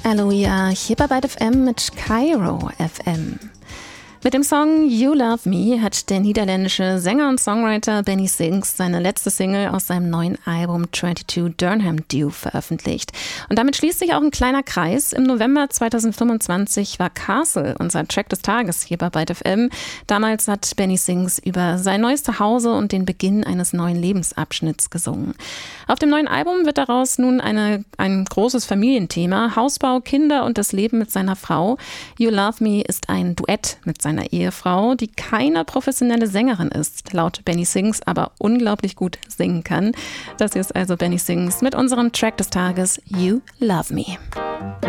Aloha, hier bei Byte FM mit Kairo FM. Mit dem Song You Love Me hat der niederländische Sänger und Songwriter Benny Sings seine letzte Single aus seinem neuen Album 22 Durham Dew veröffentlicht. Und damit schließt sich auch ein kleiner Kreis. Im November 2025 war Castle unser Track des Tages hier bei Byte FM. Damals hat Benny Sings über sein neues Zuhause und den Beginn eines neuen Lebensabschnitts gesungen. Auf dem neuen Album wird daraus nun ein großes Familienthema: Hausbau, Kinder und das Leben mit seiner Frau. You Love Me ist ein Duett mit seiner Ehefrau, die keine professionelle Sängerin ist, laut Benny Sings, aber unglaublich gut singen kann. Das hier ist also Benny Sings mit unserem Track des Tages You Love Me.